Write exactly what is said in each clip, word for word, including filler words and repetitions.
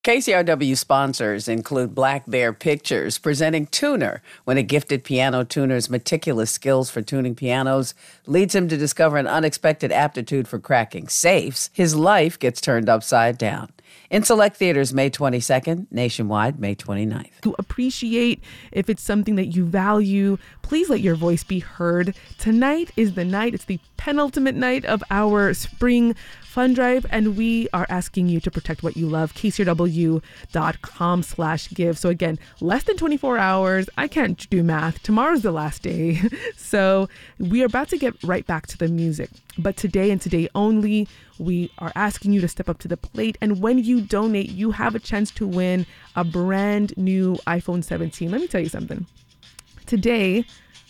K C R W sponsors include Black Bear Pictures, presenting Tuner, when a gifted piano tuner's meticulous skills for tuning pianos leads him to discover an unexpected aptitude for cracking safes. His life gets turned upside down. In select theaters May twenty-second, nationwide May twenty-ninth. To appreciate, if it's something that you value, please let your voice be heard. Tonight is the night. It's the penultimate night of our spring fund drive, and we are asking you to protect what you love. K C R W dot com slash give. So again, less than twenty-four hours. I can't do math. Tomorrow's the last day. So we are about to get right back to the music. But today and today only, we are asking you to step up to the plate. And when you donate, you have a chance to win a brand new iPhone seventeen. Let me tell you something. Today,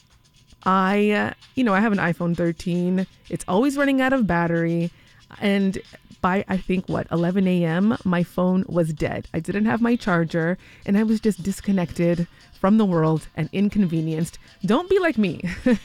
I, uh, you know, I have an iPhone thirteen. It's always running out of battery. And by, I think, what, eleven a.m., my phone was dead. I didn't have my charger, and I was just disconnected from the world and inconvenienced. Don't be like me.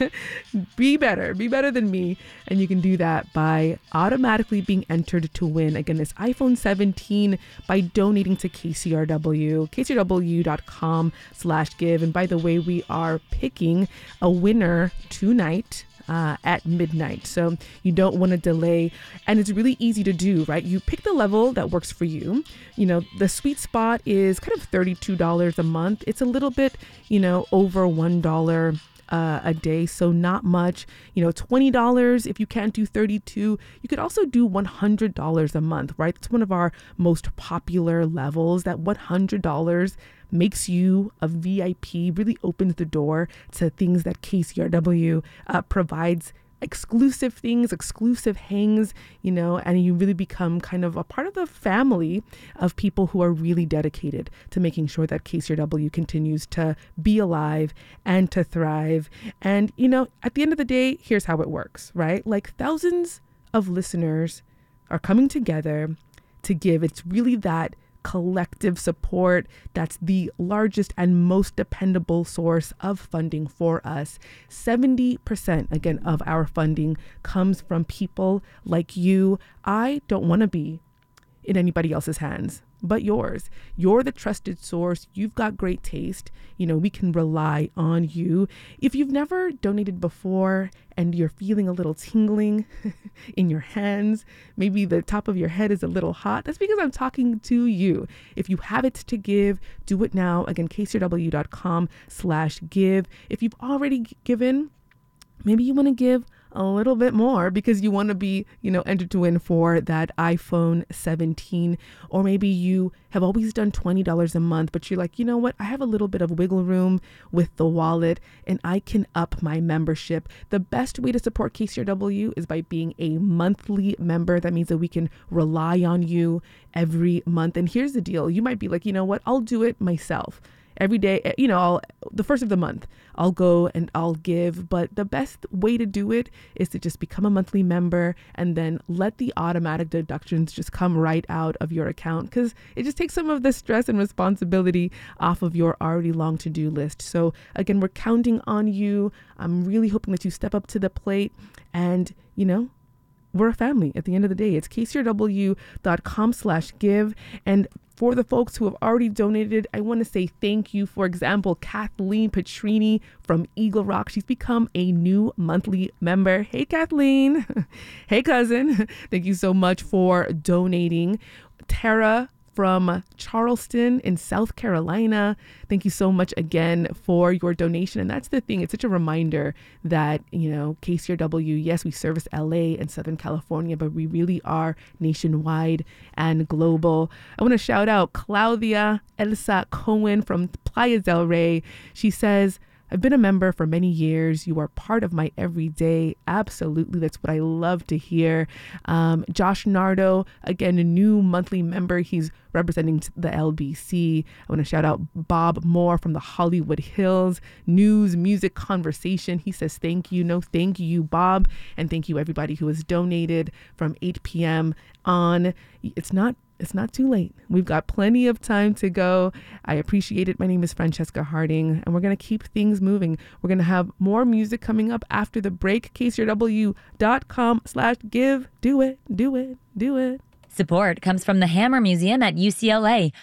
Be better. Be better than me. And you can do that by automatically being entered to win, again, this iPhone seventeen by donating to K C R W, K C R W dot com slash give. And by the way, we are picking a winner tonight. Uh, at midnight. So you don't want to delay. And it's really easy to do, right? You pick the level that works for you. You know, the sweet spot is kind of thirty-two dollars a month. It's a little bit, you know, over one dollar uh, a day. So not much, you know, twenty dollars. If you can't do thirty-two, you could also do one hundred dollars a month, right? It's one of our most popular levels. That one hundred dollars makes you a V I P, really opens the door to things that K C R W uh, provides, exclusive things, exclusive hangs, you know, and you really become kind of a part of the family of people who are really dedicated to making sure that K C R W continues to be alive and to thrive. And, you know, at the end of the day, here's how it works, right? Like thousands of listeners are coming together to give. It's really that collective support that's the largest and most dependable source of funding for us. seventy percent, again, of our funding comes from people like you. I don't want to be in anybody else's hands but yours. You're the trusted source. You've got great taste. You know, we can rely on you. If you've never donated before and you're feeling a little tingling in your hands, maybe the top of your head is a little hot, that's because I'm talking to you. If you have it to give, do it now. Again, K C R W dot com slash give. If you've already given, maybe you want to give a little bit more because you want to be, you know, entered to win for that iPhone seventeen. Or maybe you have always done twenty dollars a month, but you're like, you know what? I have a little bit of wiggle room with the wallet and I can up my membership. The best way to support K C R W is by being a monthly member. That means that we can rely on you every month. And here's the deal. You might be like, you know what? I'll do it myself. Every day, you know, I'll, the first of the month, I'll go and I'll give. But the best way to do it is to just become a monthly member and then let the automatic deductions just come right out of your account, because it just takes some of the stress and responsibility off of your already long to-do list. So again, we're counting on you. I'm really hoping that you step up to the plate and, you know, we're a family at the end of the day. It's K C R W dot com slash give. And for the folks who have already donated, I want to say thank you. For example, Kathleen Petrini from Eagle Rock. She's become a new monthly member. Hey, Kathleen. Hey, cousin. Thank you so much for donating. Tara from Charleston in South Carolina. Thank you so much again for your donation. And that's the thing. It's such a reminder that, you know, K C R W, yes, we service L A and Southern California, but we really are nationwide and global. I want to shout out Claudia Elsa Cohen from Playa del Rey. She says, I've been a member for many years. You are part of my everyday. Absolutely. That's what I love to hear. Um, Josh Nardo, again, a new monthly member. He's representing the L B C. I want to shout out Bob Moore from the Hollywood Hills News, Music, Conversation. He says, thank you. No, thank you, Bob. And thank you, everybody who has donated from eight p.m. on. It's not It's not too late. We've got plenty of time to go. I appreciate it. My name is Francesca Harding, and we're going to keep things moving. We're going to have more music coming up after the break. K C R W dot com slash give. Do it, do it, do it. Support comes from the Hammer Museum at U C L A,